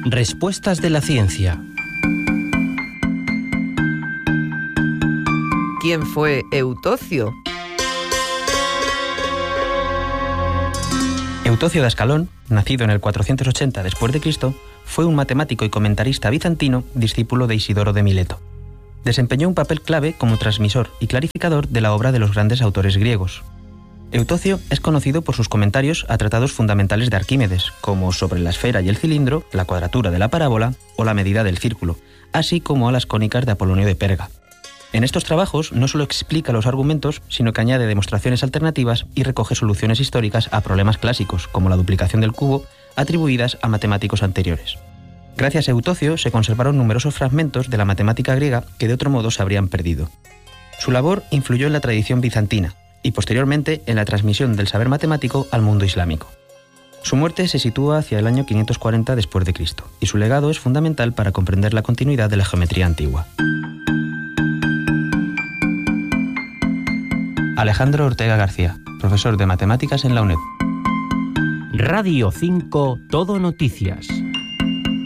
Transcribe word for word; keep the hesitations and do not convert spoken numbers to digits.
Respuestas de la ciencia. ¿Quién fue Eutocio? Eutocio de Ascalón, nacido en el cuatrocientos ochenta después de Cristo, fue un matemático y comentarista bizantino, discípulo de Isidoro de Mileto. Desempeñó un papel clave como transmisor y clarificador de la obra de los grandes autores griegos. Eutocio es conocido por sus comentarios a tratados fundamentales de Arquímedes, como sobre la esfera y el cilindro, la cuadratura de la parábola o la medida del círculo, así como a las cónicas de Apolonio de Perga. En estos trabajos no solo explica los argumentos, sino que añade demostraciones alternativas y recoge soluciones históricas a problemas clásicos, como la duplicación del cubo, atribuidas a matemáticos anteriores. Gracias a Eutocio se conservaron numerosos fragmentos de la matemática griega que de otro modo se habrían perdido. Su labor influyó en la tradición bizantina y posteriormente en la transmisión del saber matemático al mundo islámico. Su muerte se sitúa hacia el año quinientos cuarenta después de Cristo y su legado es fundamental para comprender la continuidad de la geometría antigua. Alejandro Ortega García, profesor de matemáticas en la UNED. Radio cinco Todo Noticias.